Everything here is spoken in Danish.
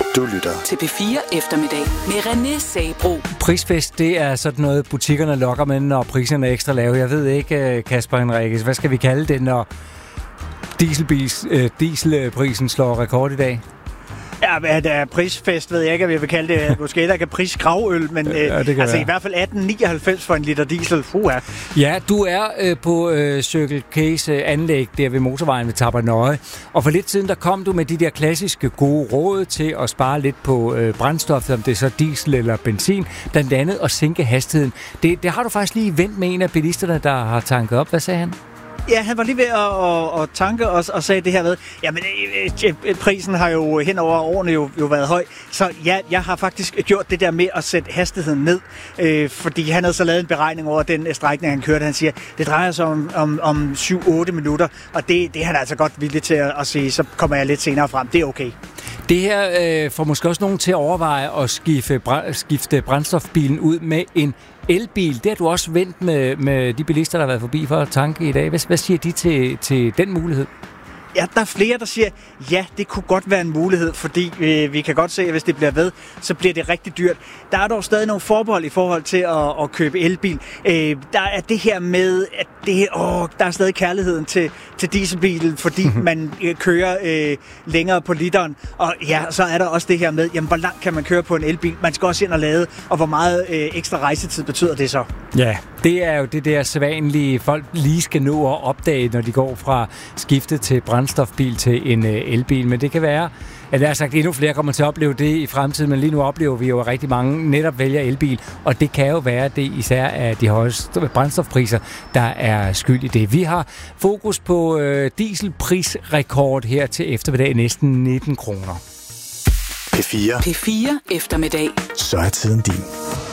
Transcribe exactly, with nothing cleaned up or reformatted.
Du lytter til P fire Eftermiddag med René Sabro. Prisfest, det er sådan noget, butikkerne lokker med, når priserne er ekstra lave. Jeg ved ikke, Kasper Henriques, hvad skal vi kalde det, når dieselbils, øh, dieselprisen slår rekord i dag? Ja, det er prisfest, ved jeg ikke, hvad jeg vil kalde det. Måske der kan prisgravøl, men ja, altså være. I hvert fald atten nioghalvfems for en liter diesel. Fuh, ja, du er øh, på øh, Circle K's øh, anlæg der ved motorvejen ved Tappernøje. Og for lidt siden, der kom du med de der klassiske gode råd til at spare lidt på øh, brændstof, om det er så diesel eller benzin, blandt andet at sænke hastigheden. Det, det har du faktisk lige vendt med en af bilisterne, der har tanket op. Hvad sagde han? Ja, han var lige ved at, at, at tanke os og sagde det her med, jamen prisen har jo hen over årene jo, jo været høj, så ja, jeg har faktisk gjort det der med at sætte hastigheden ned, øh, fordi han havde så lavet en beregning over den strækning, han kørte. Han siger, det drejer sig om, om, om syv otte minutter, og det, det er han altså godt villig til at, at sige, så kommer jeg lidt senere frem. Det er okay. Det her øh, får måske også nogen til at overveje at skifte, skifte brændstofbilen ud med en elbil. Det har du også vendt med, med de bilister, der har været forbi for at tanke i dag. Hvad, hvad siger de til, til den mulighed? Ja, der er flere, der siger, ja, det kunne godt være en mulighed, fordi øh, vi kan godt se, at hvis det bliver ved, så bliver det rigtig dyrt. Der er dog stadig nogle forbehold i forhold til at, at købe elbil. Øh, der er det her med, at det, åh, der er stadig kærligheden til, til dieselbilen, fordi man øh, kører øh, længere på literen. Og ja, så er der også det her med, jamen, hvor langt kan man køre på en elbil? Man skal også ind og lade, og hvor meget øh, ekstra rejsetid betyder det så? Ja, det er jo det der sædvanlige, folk lige skal nå at opdage, når de går fra skiftet til brændstofbil til en øh, elbil. Men det kan være, at jeg har sagt, endnu flere kommer til at opleve det i fremtiden, men lige nu oplever vi jo, at rigtig mange netop vælger elbil, og det kan jo være, det især af de højeste brændstofpriser, der er skyld i det. Vi har fokus på øh, dieselprisrekord her til eftermiddag, næsten nitten kroner. P fire. P fire Eftermiddag. Så er tiden din.